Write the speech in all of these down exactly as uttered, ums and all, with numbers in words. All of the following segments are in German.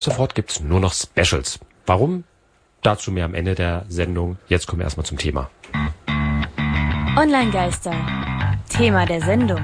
Sofort gibt's nur noch Specials. Warum? Dazu mehr am Ende der Sendung. Jetzt kommen wir erstmal zum Thema. Online-Geister. Thema der Sendung.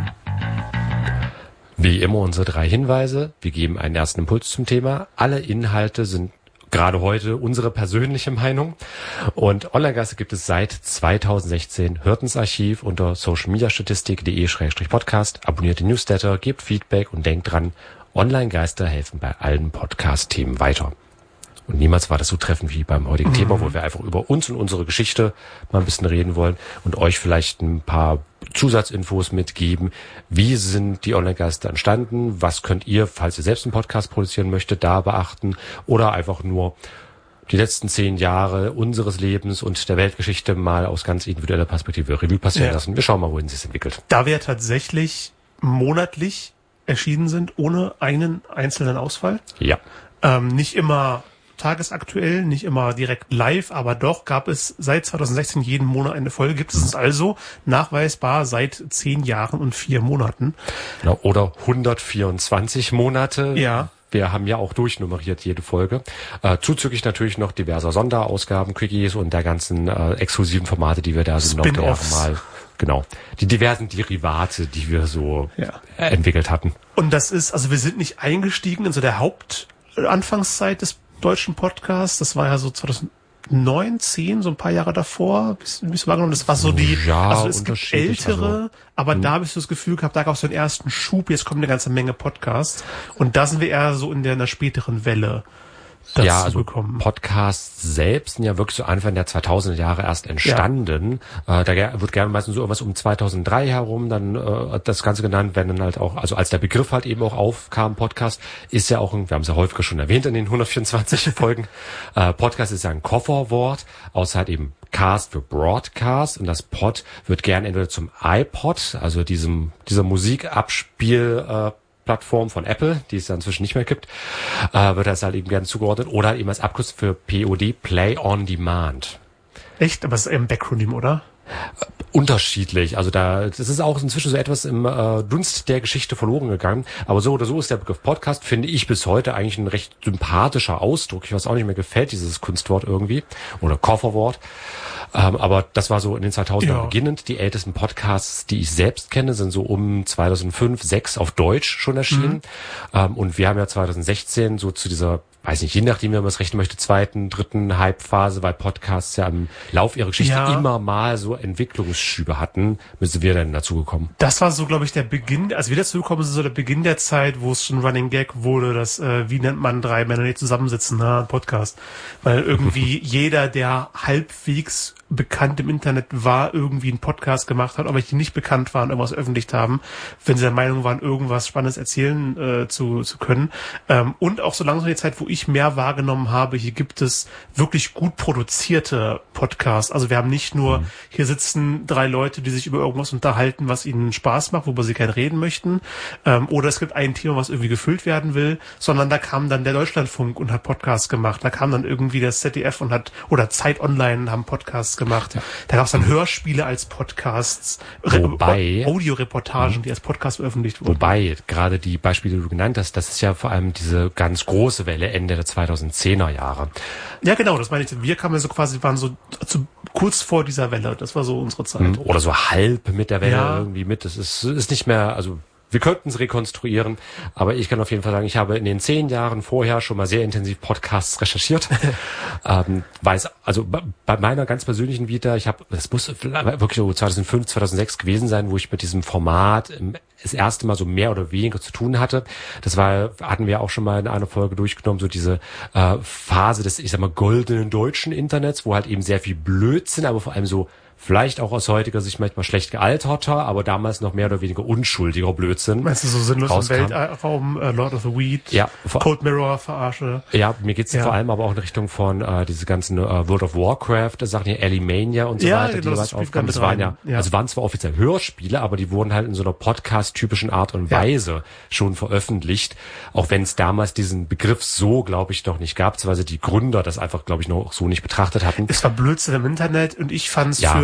Wie immer unsere drei Hinweise. Wir geben einen ersten Impuls zum Thema. Alle Inhalte sind gerade heute unsere persönliche Meinung. Und Online-Geister gibt es seit zweitausendsechzehn. Hört ins Archiv unter socialmediastatistik.de schrägstrich podcast. Abonniert den Newsletter, gebt Feedback und denkt dran, Online-Geister helfen bei allen Podcast-Themen weiter. Und niemals war das so treffend wie beim heutigen mhm. Thema, wo wir einfach über uns und unsere Geschichte mal ein bisschen reden wollen und euch vielleicht ein paar Zusatzinfos mitgeben. Wie sind die Online-Geister entstanden? Was könnt ihr, falls ihr selbst einen Podcast produzieren möchtet, da beachten? Oder einfach nur die letzten zehn Jahre unseres Lebens und der Weltgeschichte mal aus ganz individueller Perspektive Revue passieren ja. lassen. Wir schauen mal, wohin es sich entwickelt. Da wir tatsächlich monatlich erschienen sind, ohne einen einzelnen Ausfall. Ja. Ähm, nicht immer tagesaktuell, nicht immer direkt live, aber doch gab es seit zweitausendsechzehn jeden Monat eine Folge. Gibt es uns also nachweisbar seit zehn Jahren und vier Monaten. Genau, oder hundertvierundzwanzig Monate. Ja. Wir haben ja auch durchnummeriert jede Folge. Äh, zuzüglich natürlich noch diverser Sonderausgaben, Quickies und der ganzen äh, exklusiven Formate, die wir da so noch der Jahre mal... Genau. Die diversen Derivate, die wir so ja. entwickelt hatten. Und das ist, also wir sind nicht eingestiegen in so der Hauptanfangszeit des deutschen Podcasts. Das war ja so zweitausendneun, zehn, so ein paar Jahre davor. Bis, bis wahrgenommen. Das war so die, ja, also es gibt ältere, also, aber mh. da habe ich so das Gefühl gehabt, da gab es so einen ersten Schub, jetzt kommt eine ganze Menge Podcasts. Und da sind wir eher so in der einer späteren Welle. Ja, also bekommen. Podcasts selbst sind ja wirklich so Anfang der zweitausender Jahre erst entstanden. Ja. Äh, da wird gerne meistens so irgendwas um zweitausenddrei herum dann äh, das Ganze genannt, wenn dann halt auch, also als der Begriff halt eben auch aufkam, Podcast, ist ja auch, ein, wir haben es ja häufiger schon erwähnt in den hundertvierundzwanzig Folgen, äh, Podcast ist ja ein Kofferwort, außer halt eben Cast für Broadcast, und das Pod wird gerne entweder zum iPod, also diesem dieser Musikabspiel äh, Plattform von Apple, die es ja inzwischen nicht mehr gibt, äh, wird das halt eben gerne zugeordnet, oder eben als Abkürzung für P O D, Play on Demand. Echt? Aber es ist ein Backronym, oder? Äh, unterschiedlich. Also da, das ist auch inzwischen so etwas im äh, Dunst der Geschichte verloren gegangen. Aber so oder so ist der Begriff Podcast, finde ich, bis heute eigentlich ein recht sympathischer Ausdruck. Ich weiß auch nicht mehr, gefällt dieses Kunstwort irgendwie. Oder Kofferwort. Ähm, aber das war so in den zweitausendern ja. beginnend. Die ältesten Podcasts, die ich selbst kenne, sind so um zweitausendfünf, sechs auf Deutsch schon erschienen. Mhm. Ähm, und wir haben ja zweitausendsechzehn so zu dieser, weiß nicht, je nachdem, wie man es rechnen möchte, zweiten, dritten Hype-Phase, weil Podcasts ja im Lauf ihrer Geschichte ja. immer mal so Entwicklungsschübe hatten, müssen wir dann dazugekommen. Das war so, glaube ich, der Beginn, als wir dazugekommen sind, so der Beginn der Zeit, wo es schon Running Gag wurde, dass, äh, wie nennt man drei Männer, die zusammensitzen, na, Podcast. Weil irgendwie jeder, der halbwegs bekannt im Internet war, irgendwie einen Podcast gemacht hat, aber die nicht bekannt waren, irgendwas veröffentlicht haben, wenn sie der Meinung waren, irgendwas Spannendes erzählen äh, zu zu können. Ähm, und auch so langsam die Zeit, wo ich mehr wahrgenommen habe, hier gibt es wirklich gut produzierte Podcasts. Also wir haben nicht nur, mhm. hier sitzen drei Leute, die sich über irgendwas unterhalten, was ihnen Spaß macht, worüber sie gerne reden möchten, ähm, oder es gibt ein Thema, was irgendwie gefüllt werden will, sondern da kam dann der Deutschlandfunk und hat Podcasts gemacht, da kam dann irgendwie das Z D F und hat, oder Zeit Online haben Podcasts gemacht. Ja. Da gab es dann Hörspiele als Podcasts, wobei, Audioreportagen, die als Podcast veröffentlicht wurden. Wobei, gerade die Beispiele, die du genannt hast, das ist ja vor allem diese ganz große Welle Ende der zweitausendzehner Jahre. Ja, genau, das meine ich. Wir kamen ja so quasi, waren so zu, kurz vor dieser Welle. Das war so unsere Zeit. Oder so halb mit der Welle ja. irgendwie mit. Das ist, ist nicht mehr, also wir könnten es rekonstruieren, aber ich kann auf jeden Fall sagen, ich habe in den zehn Jahren vorher schon mal sehr intensiv Podcasts recherchiert. ähm, weiß, also bei meiner ganz persönlichen Vita, ich habe, das muss wirklich so zweitausendfünf, zweitausendsechs gewesen sein, wo ich mit diesem Format das erste Mal so mehr oder weniger zu tun hatte. Das war, hatten wir auch schon mal in einer Folge durchgenommen, so diese äh, Phase des, ich sag mal, goldenen deutschen Internets, wo halt eben sehr viel Blödsinn, aber vor allem so vielleicht auch aus heutiger Sicht manchmal schlecht gealterter, aber damals noch mehr oder weniger unschuldiger Blödsinn. Meinst du so sinnlos rauskam. Im Weltraum, äh, Lord of the Weed, ja, Cold Mirror, Verarsche? Ja, mir geht's ja. vor allem aber auch in Richtung von äh, diese ganzen äh, World of Warcraft, Sachen hier, Alimania und so ja, weiter, genau, die was aufkamen. Das waren ja, ja, also waren zwar offiziell Hörspiele, aber die wurden halt in so einer Podcast-typischen Art und ja. Weise schon veröffentlicht, auch wenn es damals diesen Begriff so, glaube ich, noch nicht gab, beziehungsweise die Gründer das einfach, glaube ich, noch so nicht betrachtet hatten. Es war Blödsinn im Internet und ich fand es ja. für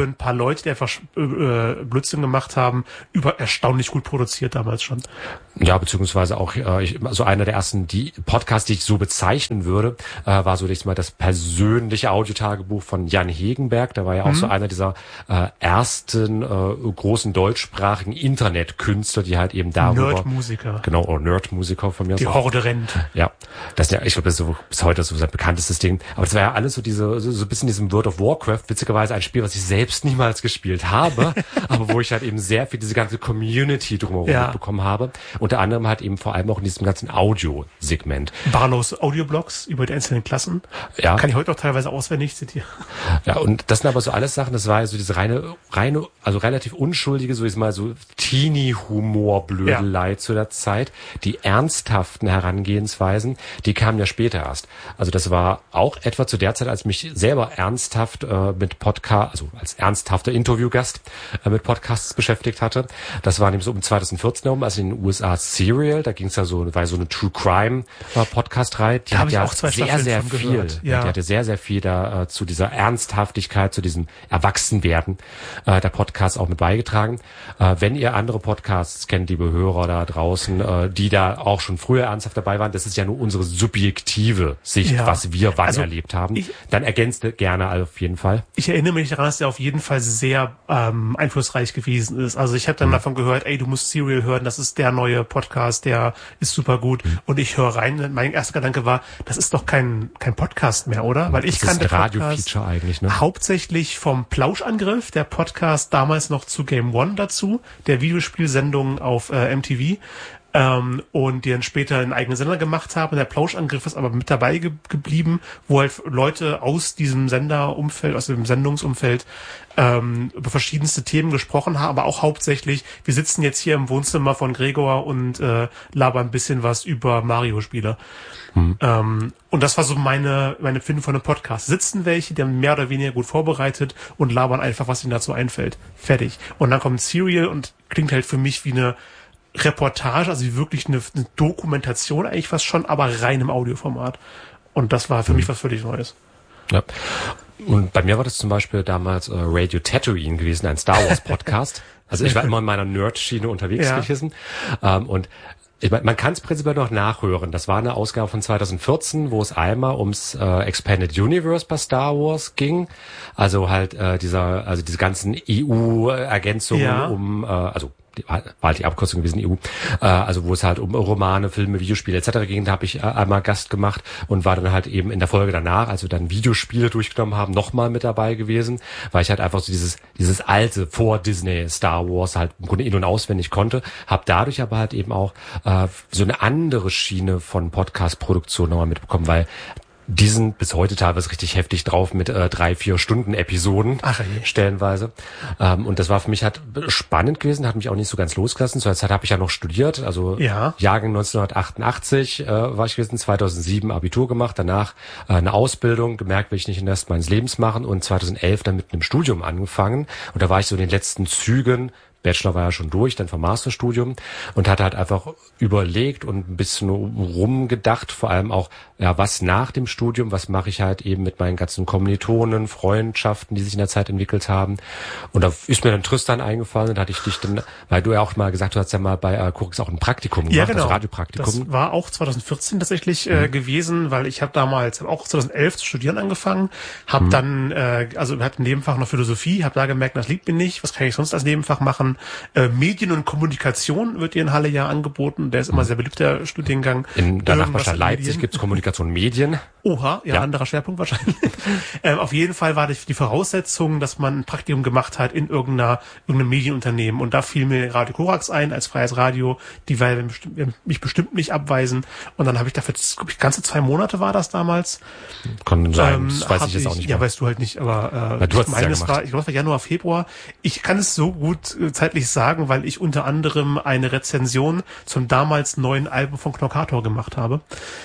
für ein paar Leute, die einfach äh, Blödsinn gemacht haben, über erstaunlich gut produziert damals schon. Ja, beziehungsweise auch äh, ich, also einer der ersten die Podcasts, die ich so bezeichnen würde, äh, war so nächstes Mal das persönliche Audiotagebuch von Jan Hegenberg. Der war ja auch mhm. so einer dieser äh, ersten äh, großen deutschsprachigen Internetkünstler, die halt eben darüber... Nerdmusiker. Genau, oder Nerdmusiker von mir. Die Horde rennt. Ja, das ist ja, ich glaube, das ist so, bis heute so sein bekanntestes Ding. Aber das war ja alles so diese, so, so ein bisschen diesem World of Warcraft, witzigerweise ein Spiel, was ich selbst niemals gespielt habe, aber wo ich halt eben sehr viel diese ganze Community drumherum ja. mitbekommen habe. Unter anderem halt eben vor allem auch in diesem ganzen Audio-Segment. Barlows Audioblogs über die einzelnen Klassen. Ja. Kann ich heute auch teilweise auswendig zitieren. Ja, und das sind aber so alles Sachen, das war ja so diese reine, reine, also relativ unschuldige, so ist mal so Teenie-Humor-Blödelei ja. zu der Zeit. Die ernsthaften Herangehensweisen, die kamen ja später erst. Also das war auch etwa zu der Zeit, als mich selber ernsthaft äh, mit Podcast, also als ernsthafter Interviewgast äh, mit Podcasts beschäftigt hatte. Das war nämlich so um zweitausendvierzehn herum, also in den U S A Serial, da ging es ja so, war so eine True Crime äh, Podcast-Reihe. Die da hat ja auch zwei sehr, sehr viel, ja. die hatte sehr, sehr viel da äh, zu dieser Ernsthaftigkeit, zu diesem Erwachsenwerden äh, der Podcasts auch mit beigetragen. Äh, wenn ihr andere Podcasts kennt, liebe Hörer da draußen, äh, die da auch schon früher ernsthaft dabei waren, das ist ja nur unsere subjektive Sicht, ja. was wir wann also erlebt haben. Ich, dann ergänzt gerne auf jeden Fall. Ich erinnere mich daran, dass der auf jeden Fall sehr ähm, einflussreich gewesen ist. Also ich habe dann mhm. davon gehört, ey, du musst Serial hören, das ist der neue Podcast, der ist super gut. Mhm. Und ich höre rein, mein erster Gedanke war, das ist doch kein kein Podcast mehr, oder? Weil ich kannte Podcast eigentlich, ne? hauptsächlich vom Plauschangriff, der Podcast damals noch zu Game One dazu, der Videospielsendung auf äh, M T V. Ähm, und die dann später einen eigenen Sender gemacht haben. Der Plauschangriff ist aber mit dabei ge- geblieben, wo halt Leute aus diesem Senderumfeld, aus dem Sendungsumfeld ähm, über verschiedenste Themen gesprochen haben, aber auch hauptsächlich, wir sitzen jetzt hier im Wohnzimmer von Gregor und äh, labern ein bisschen was über Mario-Spiele. Mhm. Ähm, und das war so meine meine Empfindung von einem Podcast. Sitzen welche, die haben mehr oder weniger gut vorbereitet und labern einfach, was ihnen dazu einfällt. Fertig. Und dann kommt Serial und klingt halt für mich wie eine Reportage, also wie wirklich eine, eine Dokumentation eigentlich fast schon, aber rein im Audioformat. Und das war für mhm. mich was völlig Neues. Ja. Und bei mir war das zum Beispiel damals äh, Radio Tatooine gewesen, ein Star Wars Podcast. Also ich war immer in meiner Nerd-Schiene unterwegs ja. gewesen. Ähm, und ich mein, man kann es prinzipiell noch nachhören. Das war eine Ausgabe von zweitausendvierzehn, wo es einmal ums äh, Expanded Universe bei Star Wars ging. Also halt äh, dieser, also diese ganzen E U-Ergänzungen ja. um, äh, also die, war halt die Abkürzung gewesen, E U, äh, also wo es halt um Romane, Filme, Videospiele et cetera ging. Da habe ich äh, einmal Gast gemacht und war dann halt eben in der Folge danach, als wir dann Videospiele durchgenommen haben, nochmal mit dabei gewesen, weil ich halt einfach so dieses dieses alte vor Disney Star Wars halt im Grunde in- und auswendig konnte, habe dadurch aber halt eben auch äh, so eine andere Schiene von Podcast-Produktion nochmal mitbekommen, weil die sind bis heute teilweise richtig heftig drauf mit äh, drei, vier Stunden Episoden Ach, stellenweise. Ähm, und das war für mich halt spannend gewesen, hat mich auch nicht so ganz losgelassen. Zur Zeit habe ich ja noch studiert, also ja. Jahrgang neunzehnhundertachtundachtzig äh, war ich gewesen, zweitausendsieben Abitur gemacht, danach äh, eine Ausbildung, gemerkt, will ich nicht den Rest meines Lebens machen und zweitausendelf dann mit einem Studium angefangen. Und da war ich so in den letzten Zügen. Bachelor war ja schon durch, dann vom Masterstudium und hatte halt einfach überlegt und ein bisschen rumgedacht, vor allem auch, ja, was nach dem Studium, was mache ich halt eben mit meinen ganzen Kommilitonen, Freundschaften, die sich in der Zeit entwickelt haben. Und da ist mir dann Tristan eingefallen und da hatte ich dich dann, weil du ja auch mal gesagt hast, du hast ja mal bei äh, Kurix auch ein Praktikum gemacht, ja, genau. das Radiopraktikum. Das war auch zweitausendvierzehn tatsächlich äh, mhm. gewesen, weil ich habe damals hab auch zweitausendelf zu studieren angefangen, habe mhm. dann, äh, also wir hatten ein Nebenfach noch Philosophie, habe da gemerkt, das liegt mir nicht, was kann ich sonst als Nebenfach machen? Äh, Medien und Kommunikation wird hier in Halle ja angeboten. Der ist immer sehr beliebt, der Studiengang. In der Nachbarstadt Leipzig gibt's Kommunikation Medien. Oha, ja, ja. anderer Schwerpunkt wahrscheinlich. ähm, auf jeden Fall war das die Voraussetzung, dass man ein Praktikum gemacht hat in irgendeiner, irgendeinem Medienunternehmen. Und da fiel mir Radio Korax ein, als freies Radio. Die werden mich bestimmt nicht abweisen. Und dann habe ich dafür, ich, ganze zwei Monate war das damals. Kann sein, ähm, das weiß ich jetzt auch nicht mehr. Ja, weißt du halt nicht, aber äh, du ich meine, es ja war, ich glaube, es war Januar, Februar. Ich kann es so gut äh, zeitlich sagen, weil ich unter anderem eine Rezension zum damals neuen Album von Knockator gemacht habe.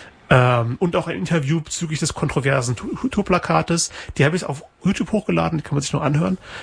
Ähm, und auch ein Interview bezüglich des kontroversen Tourplakates. Die habe ich auf YouTube hochgeladen, die kann man sich noch anhören.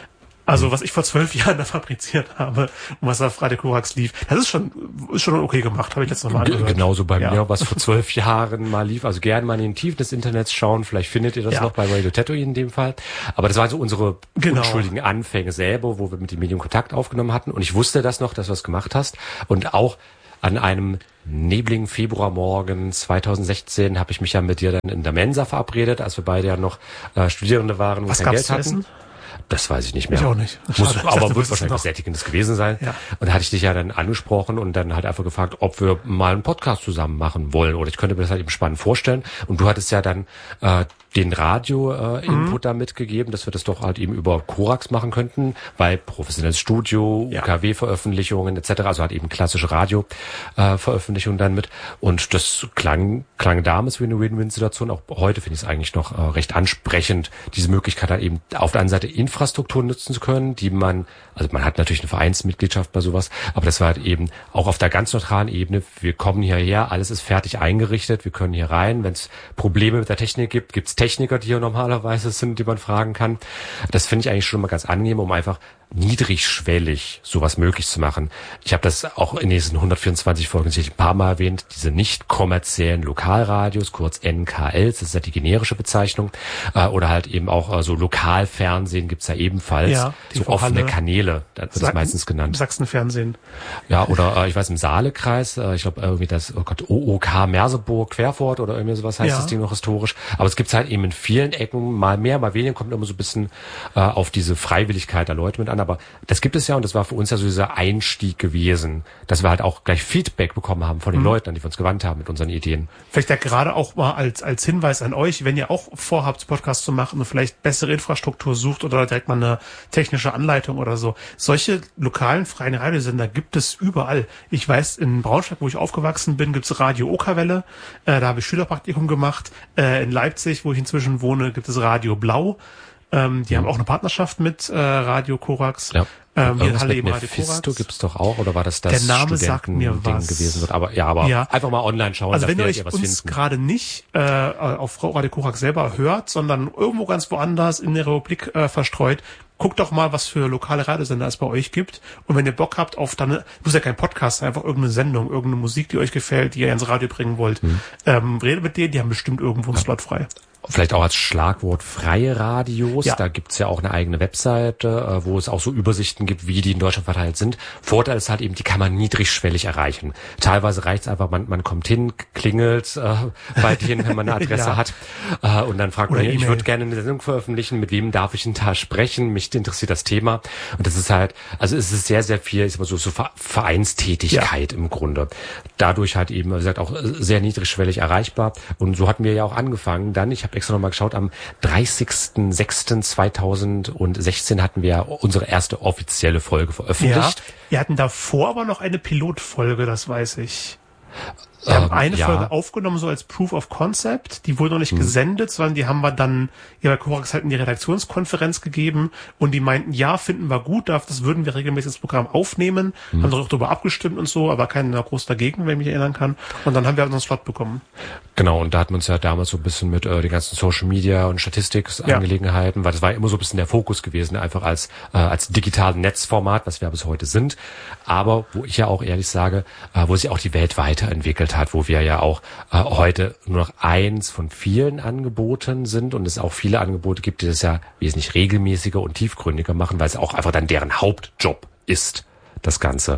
Also was ich vor zwölf Jahren da fabriziert habe und was auf Radio Korax lief, das ist schon ist schon okay gemacht, habe ich letztes Mal angehört. Genauso bei ja. mir, was vor zwölf Jahren mal lief. Also gerne mal in den Tiefen des Internets schauen, vielleicht findet ihr das ja. noch bei Radio Tatooine in dem Fall. Aber das waren so unsere genau. unschuldigen Anfänge selber, wo wir mit dem Medium Kontakt aufgenommen hatten. Und ich wusste das noch, dass du es gemacht hast. Und auch an einem nebligen Februarmorgen zweitausendsechzehn habe ich mich ja mit dir dann in der Mensa verabredet, als wir beide ja noch äh, Studierende waren und was kein Geld zu hatten. Essen? Das weiß ich nicht mehr. Ich auch nicht. Muss, Schade. aber dachte, wird wahrscheinlich was Sättigendes gewesen sein. Ja. Und da hatte ich dich ja dann angesprochen und dann halt einfach gefragt, ob wir mal einen Podcast zusammen machen wollen. Oder ich könnte mir das halt eben spannend vorstellen. Und du hattest ja dann äh, den Radio-Input äh, mhm. da mitgegeben, dass wir das doch halt eben über Korax machen könnten, weil professionelles Studio, ja. U K W-Veröffentlichungen et cetera, also halt eben klassische Radio-Veröffentlichungen äh, dann mit. Und das klang, klang damals wie eine Win-Win-Situation. Auch heute finde ich es eigentlich noch äh, recht ansprechend, diese Möglichkeit halt eben auf der einen Seite Infrastruktur nutzen zu können, die man, also man hat natürlich eine Vereinsmitgliedschaft bei sowas, aber das war halt eben auch auf der ganz neutralen Ebene. Wir kommen hierher, alles ist fertig eingerichtet, wir können hier rein. Wenn es Probleme mit der Technik gibt, gibt es Techniker, die hier normalerweise sind, die man fragen kann. Das finde ich eigentlich schon mal ganz angenehm, um einfach niedrigschwellig sowas möglich zu machen. Ich habe das auch in diesen hundertvierundzwanzig Folgen ein paar Mal erwähnt, diese nicht kommerziellen Lokalradios, kurz N K Ls, das ist ja die generische Bezeichnung, äh, oder halt eben auch äh, so Lokalfernsehen gibt's ja ebenfalls, ja, so offene Halle. Kanäle, das wird Sa- das meistens genannt. Sachsenfernsehen. Ja, oder äh, ich weiß im Saalekreis, äh, ich glaube irgendwie das, oh Gott, O O K Merseburg, Querfurt oder irgendwie sowas heißt ja. das Ding noch historisch. Aber es gibt's halt eben in vielen Ecken, mal mehr, mal weniger, kommt immer so ein bisschen äh, auf diese Freiwilligkeit der Leute mit an. Aber das gibt es ja und das war für uns ja so dieser Einstieg gewesen, dass wir halt auch gleich Feedback bekommen haben von den mhm. Leuten, an die wir uns gewandt haben mit unseren Ideen. Vielleicht ja gerade auch mal als als Hinweis an euch, wenn ihr auch vorhabt, Podcast zu machen und vielleicht bessere Infrastruktur sucht oder direkt mal eine technische Anleitung oder so. Solche lokalen freien Radiosender gibt es überall. Ich weiß, in Braunschweig, wo ich aufgewachsen bin, gibt es Radio Okerwelle. Äh, da habe ich Schülerpraktikum gemacht. Äh, in Leipzig, wo ich inzwischen wohne, gibt es Radio Blau. Ähm, die mhm. haben auch eine Partnerschaft mit äh, Radio Korax. Ja. Ähm, hier in Halle eben Radio Korax. Gibt's doch auch, oder war das das Der Name sagt mir was. gewesen wird? Aber ja, aber ja. einfach mal online schauen. Also wenn ihr euch ihr was uns finden. gerade nicht äh, auf Radio Korax selber hört, sondern irgendwo ganz woanders in der Republik äh, verstreut, guckt doch mal, was für lokale Radiosender es bei euch gibt. Und wenn ihr Bock habt auf dann, muss ja kein Podcast sein, einfach irgendeine Sendung, irgendeine Musik, die euch gefällt, die ihr ins Radio bringen wollt, hm. ähm, redet mit denen, die haben bestimmt irgendwo einen ja. Slot frei. Vielleicht auch als Schlagwort freie Radios. Ja. Da gibt's ja auch eine eigene Webseite, wo es auch so Übersichten gibt, wie die in Deutschland verteilt sind. Vorteil ist halt eben, die kann man niedrigschwellig erreichen. Teilweise reicht's einfach, man, man kommt hin, klingelt äh, bei denen, wenn man eine Adresse ja. hat. Äh, und dann fragt Oder man, E-Mail. ich würde gerne eine Sendung veröffentlichen, mit wem darf ich denn da sprechen? Mich interessiert das Thema. Und das ist halt, also es ist sehr, sehr viel, ich sag mal so, so Vereinstätigkeit ja. im Grunde. Dadurch halt eben, wie gesagt, auch sehr niedrigschwellig erreichbar. Und so hatten wir ja auch angefangen. Dann, ich habe extra nochmal geschaut, am dreißigsten sechsten zweitausendsechzehn hatten wir unsere erste offizielle Folge veröffentlicht. Ja, wir hatten davor aber noch eine Pilotfolge, das weiß ich. Wir haben eine ja. Folge aufgenommen, so als Proof of Concept. Die wurde noch nicht hm. gesendet, sondern die haben wir dann ja bei Korax halt in die Redaktionskonferenz gegeben und die meinten, ja, finden wir gut, das würden wir regelmäßig ins Programm aufnehmen. Hm. Haben auch darüber abgestimmt und so, aber keiner groß dagegen, wenn ich mich erinnern kann. Und dann haben wir unseren Slot bekommen. Genau, und da hatten wir uns ja damals so ein bisschen mit äh, den ganzen Social Media und Statistikangelegenheiten, ja. weil das war immer so ein bisschen der Fokus gewesen, einfach als äh, als digitales Netzformat, was wir bis heute sind. Aber wo ich ja auch ehrlich sage, äh, wo sich auch die Welt weiterentwickelt hat, wo wir ja auch äh, heute nur noch eins von vielen Angeboten sind und es auch viele Angebote gibt, die das ja wesentlich regelmäßiger und tiefgründiger machen, weil es auch einfach dann deren Hauptjob ist, das Ganze.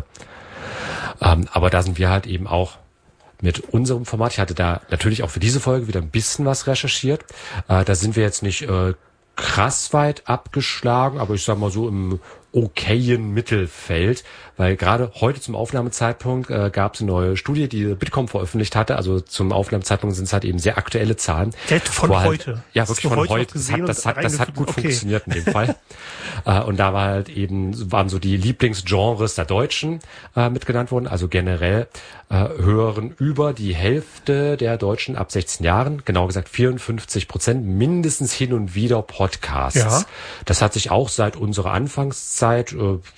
Ähm, aber da sind wir halt eben auch mit unserem Format. Ich hatte da natürlich auch für diese Folge wieder ein bisschen was recherchiert. Äh, da sind wir jetzt nicht äh, krass weit abgeschlagen, aber ich sag mal so im okayen Mittelfeld, weil gerade heute zum Aufnahmezeitpunkt äh, gab es eine neue Studie, die Bitkom veröffentlicht hatte. Also zum Aufnahmezeitpunkt sind es halt eben sehr aktuelle Zahlen. Von halt, heute? Ja, wirklich von heute. heute. Das hat, das hat, das hat gut okay. funktioniert in dem Fall. äh, und da war halt eben, waren so die Lieblingsgenres der Deutschen äh, mitgenannt worden. Also generell äh, hören über die Hälfte der Deutschen ab sechzehn Jahren, genau gesagt vierundfünfzig Prozent, mindestens hin und wieder Podcasts. Ja. Das hat sich auch seit unserer Anfangszeit Zeit äh,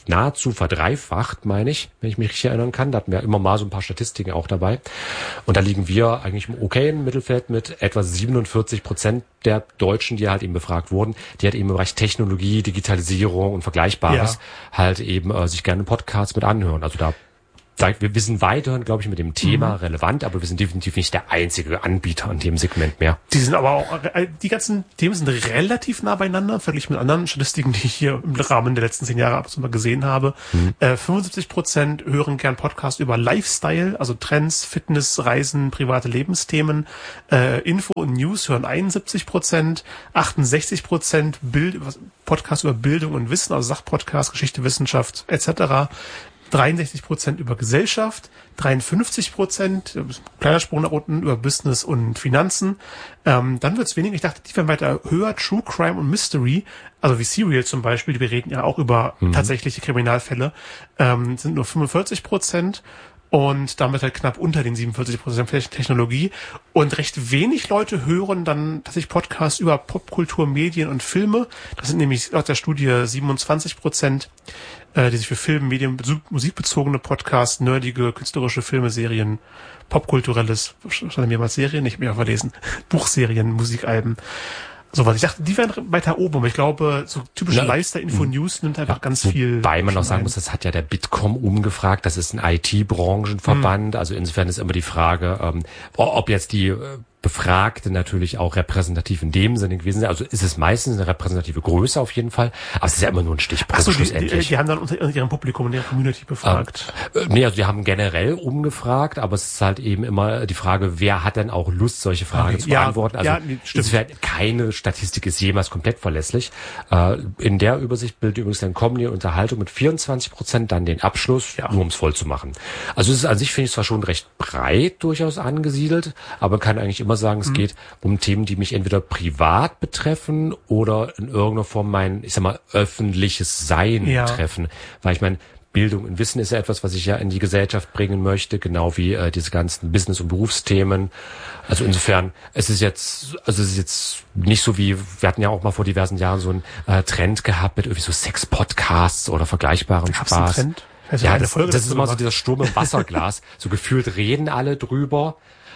nahezu verdreifacht, meine ich, wenn ich mich richtig erinnern kann. Da hatten wir immer mal so ein paar Statistiken auch dabei. Und da liegen wir eigentlich im okayen Mittelfeld mit etwa siebenundvierzig Prozent der Deutschen, die halt eben befragt wurden, die halt eben im Bereich Technologie, Digitalisierung und Vergleichbares ja. halt eben äh, sich gerne Podcasts mit anhören. Also da wir, wir sind weiterhin, glaube ich, mit dem Thema mhm. relevant, aber wir sind definitiv nicht der einzige Anbieter in dem Segment mehr. Die sind aber auch, die ganzen Themen sind relativ nah beieinander, verglichen mit anderen Statistiken, die ich hier im Rahmen der letzten zehn Jahre ab und zu mal gesehen habe. Mhm. Äh, fünfundsiebzig Prozent hören gern Podcast über Lifestyle, also Trends, Fitness, Reisen, private Lebensthemen. Äh, Info und News hören einundsiebzig Prozent, achtundsechzig Prozent Bild, Podcast über Bildung und Wissen, also Sachpodcast, Geschichte, Wissenschaft et cetera. dreiundsechzig Prozent über Gesellschaft, dreiundfünfzig Prozent, kleiner Sprung nach unten, über Business und Finanzen. Ähm, dann wird's weniger, ich dachte, die werden weiter höher, True Crime und Mystery, also wie Serial zum Beispiel, wir reden ja auch über mhm. tatsächliche Kriminalfälle, ähm, sind nur fünfundvierzig Prozent. Und damit halt knapp unter den siebenundvierzig Prozent Technologie. Und recht wenig Leute hören dann tatsächlich Podcasts über Popkultur, Medien und Filme. Das sind nämlich laut der Studie siebenundzwanzig Prozent, äh, die sich für Film, Medien, musikbezogene Podcasts, nerdige, künstlerische Filme, Serien, popkulturelles, stand mir mal Serien, ich habe mich auch verlesen, Buchserien, Musikalben. So was. Ich dachte, die wären weiter oben, aber ich glaube, so typische Lifestyle-Info-News nimmt einfach ja, ganz viel. Wobei man auch sagen muss, das hat ja der Bitkom umgefragt, das ist ein I T-Branchenverband, hm. also insofern ist immer die Frage, ähm, ob jetzt die äh, Befragte natürlich auch repräsentativ in dem Sinne gewesen sind. Also ist es meistens eine repräsentative Größe auf jeden Fall, aber es ist ja immer nur ein Stichpunkt. Ach so, schlussendlich. Die, die haben dann unter ihrem Publikum und ihrer Community befragt. Ähm, nee, also die haben generell umgefragt, aber es ist halt eben immer die Frage, wer hat denn auch Lust, solche Fragen okay. zu beantworten. Also ja, nee, insofern keine Statistik ist jemals komplett verlässlich. Äh, in der Übersicht bildet übrigens dann Comedy und Unterhaltung mit vierundzwanzig Prozent dann den Abschluss, ja. nur um es voll zu machen. Also es ist an sich, finde ich, zwar schon recht breit durchaus angesiedelt, aber man kann eigentlich immer sagen, es mhm. geht um Themen, die mich entweder privat betreffen oder in irgendeiner Form mein, ich sag mal, öffentliches Sein ja. treffen. Weil ich meine, Bildung und Wissen ist ja etwas, was ich ja in die Gesellschaft bringen möchte, genau wie äh, diese ganzen Business- und Berufsthemen. Also insofern, es ist jetzt, also es ist jetzt nicht so wie, wir hatten ja auch mal vor diversen Jahren so einen äh, Trend gehabt mit irgendwie so Sex-Podcasts oder vergleichbaren Gab's Spaß. Einen Trend? Also ja, das, das ist immer so dieser Sturm im Wasserglas. So gefühlt reden alle drüber.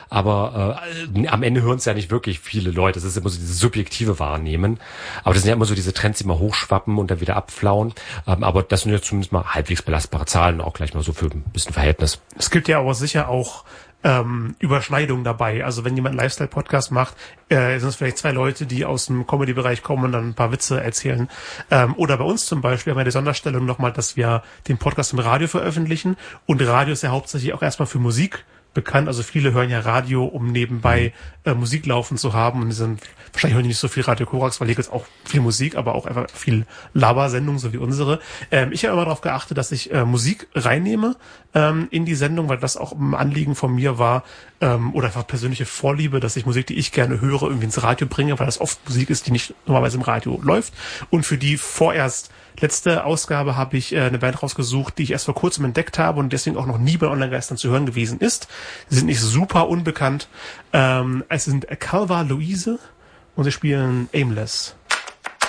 Aber äh, am Ende hören es ja nicht wirklich viele Leute. Das ist immer so dieses subjektive Wahrnehmen. Aber das sind ja immer so diese Trends, die mal hochschwappen und dann wieder abflauen. Ähm, aber das sind ja zumindest mal halbwegs belastbare Zahlen, auch gleich mal so für ein bisschen Verhältnis. Es gibt ja aber sicher auch ähm, Überschneidungen dabei. Also wenn jemand einen Lifestyle-Podcast macht, äh, sind es vielleicht zwei Leute, die aus dem Comedy-Bereich kommen und dann ein paar Witze erzählen. Ähm, oder bei uns zum Beispiel haben wir die Sonderstellung nochmal, dass wir den Podcast im Radio veröffentlichen. Und Radio ist ja hauptsächlich auch erstmal für Musik bekannt. Also viele hören ja Radio, um nebenbei äh, Musik laufen zu haben. Und die sind, wahrscheinlich hören die nicht so viel Radio Korax, weil hier gibt es auch viel Musik, aber auch einfach viel Labersendungen, so wie unsere. Ähm, ich habe immer darauf geachtet, dass ich äh, Musik reinnehme ähm, in die Sendung, weil das auch ein Anliegen von mir war, ähm, oder einfach persönliche Vorliebe, dass ich Musik, die ich gerne höre, irgendwie ins Radio bringe, weil das oft Musik ist, die nicht normalerweise im Radio läuft. Und für die vorerst letzte Ausgabe habe ich äh, eine Band rausgesucht, die ich erst vor kurzem entdeckt habe und deswegen auch noch nie bei Online-Geistern zu hören gewesen ist. Sie sind nicht super unbekannt. Ähm, es sind Calva Louise und sie spielen Aimless.